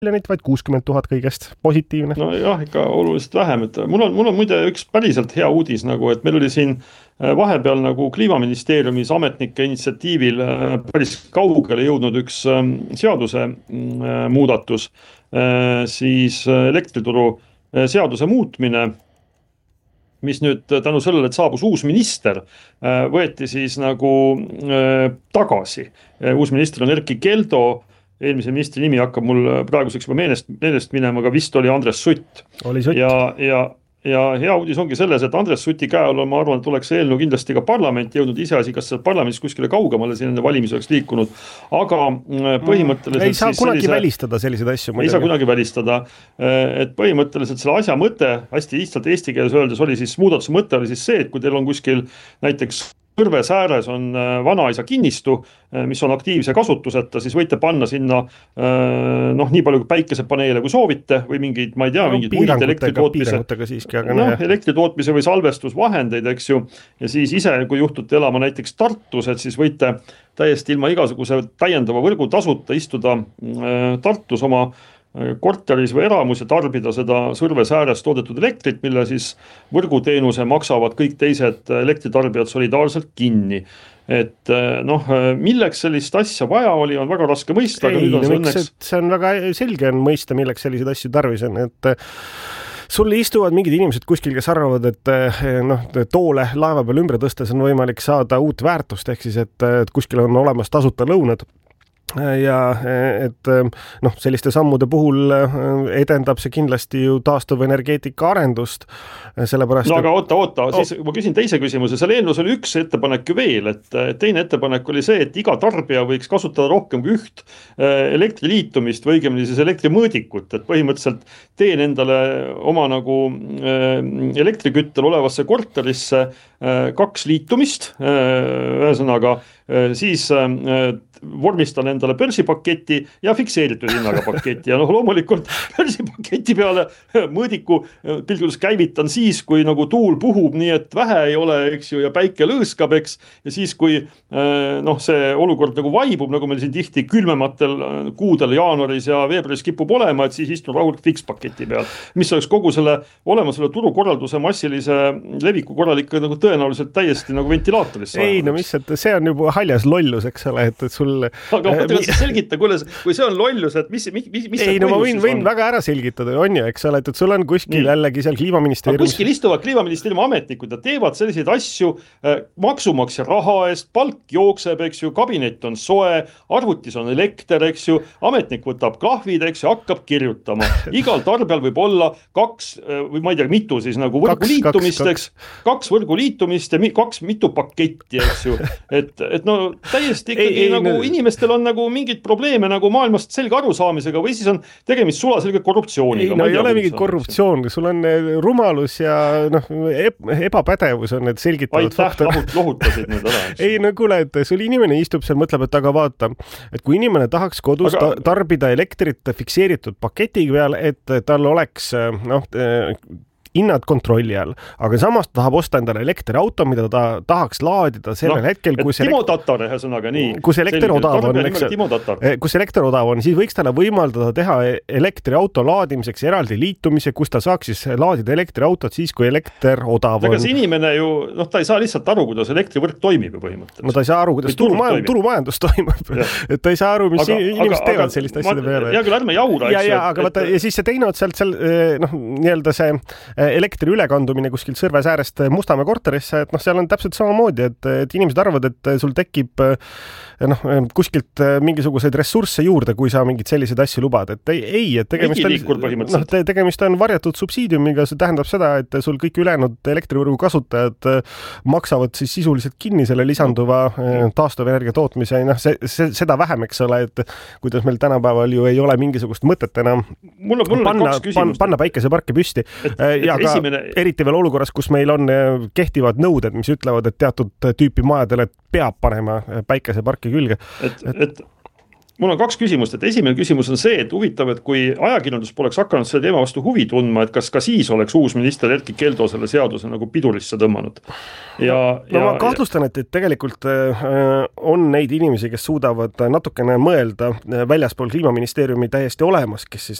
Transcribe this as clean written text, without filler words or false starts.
vaid 60 000 kõigest, positiivne. No jah, ikka oluliselt vähem, et mul on muide üks päriselt hea uudis nagu, et meil oli siin vahepeal nagu Kliimaministeeriumis ametnike initsiatiivil päris kaugele jõudnud üks seaduse muudatus, siis elektrituru seaduse muutmine, mis nüüd tänu sellele, et saabus uus minister, võeti siis nagu tagasi. Uus minister on Erkki Keldo, eelmise ministri nimi hakkab mul praeguseks juba meelest minema, aga vist oli Andres Sutt. Oli Sutt. Ja hea uudis ongi selles, et Andres Suti käe all, ma arvan, et oleks eelnõu kindlasti ka parlament jõudnud iseasi, kas seal parlamendis kuskile kaugemale siin enne valimisi oleks liikunud, aga põhimõtteliselt ei saa kunagi välistada selliseid asju. Ei saa kunagi välistada, et põhimõtteliselt selle asja mõte, hästi lihtsalt eesti keeles öeldes oli siis, muudatuse mõte oli siis see, et kui teil on kuskil näiteks Kõrves ääres on vanaisa kinnistu, mis on aktiivse kasutuseta, siis võite panna sinna nii palju päikesepaneele kui soovite või mingid, ma ei tea, mingid muid elektritootmise või salvestusvahendeid, eks ju, ja siis ise, kui juhtute elama näiteks Tartus, et siis võite täiesti ilma igasuguse täiendava võrgu tasuta istuda Tartus oma korteris või eramus ja tarbida seda Sõrves ääres toodetud elektrit, mille siis võrguteenuse maksavad kõik teised elektritarbijad solidaarselt kinni. Et milleks sellist asja vaja oli, on väga raske mõista. See on väga selge mõista, milleks selliseid asju tarvis on, et sul istuvad mingid inimesed kuskil, kes arvavad, et toole laeva peal ümber tõstes on võimalik saada uut väärtust, ehk siis, et kuskil on olemas tasuta lõunad. Ja et selliste sammude puhul edendab see kindlasti ju taastuvenergeetika arendust, sellepärast... No aga oota, siis ma küsin teise küsimuse, seal eelnõus oli üks ettepanek ju veel, et teine ettepanek oli see, et iga tarbija võiks kasutada rohkem kui üht elektriliitumist või õigemini siis elektrimõõdikut, et põhimõtteliselt teen endale oma nagu elektriküttel olevasse korterisse 2 liitumist, ühesõnaga siis vormistan endale börsipaketi ja fikseeritud hinnaga paketi ja loomulikult börsipaketi peale mõõdiku pilgudes käivitan siis, kui nagu tuul puhub, nii et vähe ei ole, eks ju, ja päike lõõskab, eks, ja siis, kui see olukord nagu vaibub, nagu meil siin tihti külmematel kuudel jaanuaris ja veebruaris kipub olema, et siis istun rahulikult fikspaketi peal, mis oleks kogu selle olemasole turukorralduse massilise leviku korral ikka nagu tõenäoliselt täiesti nagu ventilaatorisse. Ei, mis, et see on juba haljas lollus, eks ole, et sul... Aga selgita, kui see on lollus, et mis ei, ma võin väga ära selgitada, on ju, eks ole, et sul on kuskil jällegi seal Kliimaministeeriumis. Kuskil istuvad Kliimaministeeriumi ametnikud ja teevad selliseid asju maksumaksja raha eest, palk jookseb, eks ju, kabinet on soe, arvutis on elekter, eks ju, ametnik võtab klahvid, eks ju, hakkab kirjutama. Igal tarbijal võib olla 2 või ma ei tea, mitu siis nagu võrguliitumist, eks, 2 võrguliitumist ja 2 mitu paketti, eks ju, et täiesti ikkagi nagu inimestel on nagu mingid probleeme nagu maailmast selge arusaamisega või siis on tegemist sulaselge korruptsiooniga. Ei ole mingit korruptsioon, sul on rumalus ja ebapädevus on need selgitavad faktor. Lohutasid nüüd ära. Ei, kuule, et sul inimene istub seal, mõtleb, et aga vaata, et kui inimene tahaks kodus tarbida elektrit fikseeritud paketi peal, et tal oleks hinnad kontrolli all, aga samas tahab osta endale elektriauto, mida ta tahaks laadida sellel hetkel, kus Timo Tatar, ühesõnaga nii. Kus elekter odav on, siis võiks talle võimaldada teha elektriauto laadimiseks eraldi liitumise, kus ta saaks siis laadida elektriautot siis, kui elekter odav on. Aga see inimene ju, ta ei saa lihtsalt aru, kuidas elektrivõrk toimib ju põhimõtteliselt. No ta ei saa aru, kuidas turumajandus toimub. Et ta ei saa aru, mis inimesed teevad selliste asjade peale. Ja küll ärme jaura. Ja siis see teine otsalt seal, nii-öelda see elektri ülekandumine kuskil Sõrves äärest Mustamäe korterisse, et seal on täpselt samamoodi, et inimesed arvavad, et sul tekib kuskilt mingisuguseid ressursse juurde, kui sa mingid selliseid asju lubad, et ei, et tegemist on varjatud subsiidiumiga, see tähendab seda, et sul kõik ülejäänud elektrivõrgu kasutajad maksavad siis sisuliselt kinni selle lisanduva taastuvenergia tootmise, seda vähem, eks ole, et kuidas meil tänapäeval ju ei ole mingisugust mõtet enam panna päikeseparke püsti ja eriti veel olukorras, kus meil on kehtivad nõuded, mis ütlevad, et teatud tüüpi majadele peab panema päikeseparki külge. mul on 2 küsimust, et esimene küsimus on see, et huvitav, et kui ajakirjandus poleks hakanud selle teema vastu huvi tundma, et kas ka siis oleks uus minister Erkki Keldo selle seaduse nagu pidurisse tõmmanud. Ma kahtlustan, et tegelikult on neid inimesi, kes suudavad natukene mõelda väljaspool Kliimaministeeriumi täiesti olemas, kes siis